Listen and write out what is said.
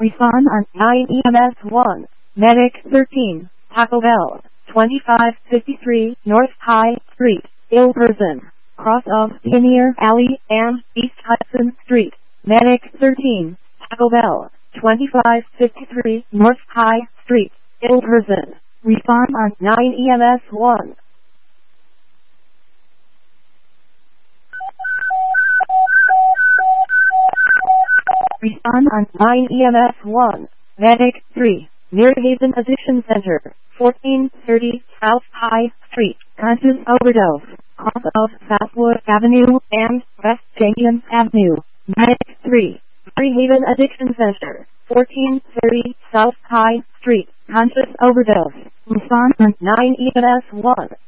Respond on 9 EMS 1. Medic 13. Taco Bell. 2553 North High Street. Ill person. Cross of Pioneer Alley and East Hudson Street. Medic 13. Taco Bell. 2553 North High Street. Ill person. Respond on 9 EMS 1. Respond on 9 EMS 1. Medic 3. Near Haven Addiction Center. 1430 South High Street. Conscious overdose. Cross of Southwood Avenue and West Jenkins Avenue. Medic 3. Haven Addiction Center. 1430 South High Street. Conscious overdose. Respond on 9 EMS 1.